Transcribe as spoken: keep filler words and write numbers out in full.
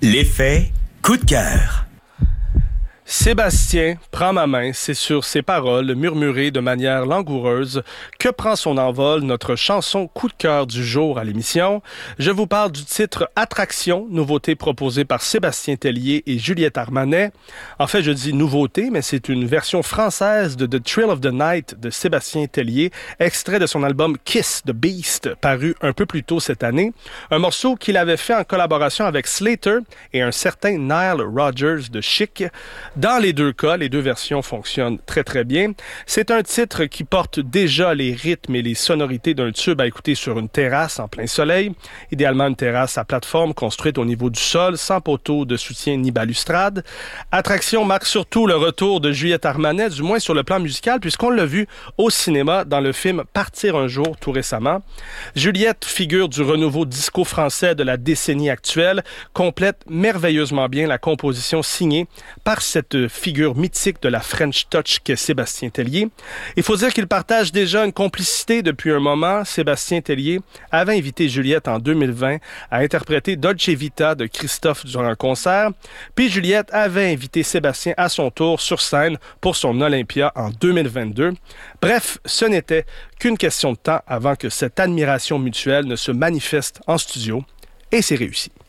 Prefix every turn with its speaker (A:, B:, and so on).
A: L'effet coup de cœur.
B: Sébastien prend ma main, c'est sur ses paroles murmurées de manière langoureuse que prend son envol notre chanson coup de cœur du jour à l'émission. Je vous parle du titre Attraction, nouveauté proposée par Sébastien Tellier et Juliette Armanet. En fait, je dis nouveauté, mais c'est une version française de The Thrill of the Night de Sébastien Tellier, extrait de son album Kiss the Beast, paru un peu plus tôt cette année. Un morceau qu'il avait fait en collaboration avec Slater et un certain Nile Rodgers de Chic. Dans les deux cas, les deux versions fonctionnent très très bien. C'est un titre qui porte déjà les rythmes et les sonorités d'un tube à écouter sur une terrasse en plein soleil, idéalement une terrasse à plateforme construite au niveau du sol, sans poteau de soutien ni balustrade. Attraction marque surtout le retour de Juliette Armanet, du moins sur le plan musical, puisqu'on l'a vu au cinéma dans le film Partir un jour tout récemment. Juliette, figure du renouveau disco français de la décennie actuelle, complète merveilleusement bien la composition signée par cette figure mythique de la French Touch qu'est Sébastien Tellier. Il faut dire qu'il partage déjà une complicité depuis un moment. Sébastien Tellier avait invité Juliette en deux mille vingt à interpréter Dolce Vita de Christophe durant un concert. Puis Juliette avait invité Sébastien à son tour sur scène pour son Olympia en deux mille vingt-deux. Bref, ce n'était qu'une question de temps avant que cette admiration mutuelle ne se manifeste en studio. Et c'est réussi.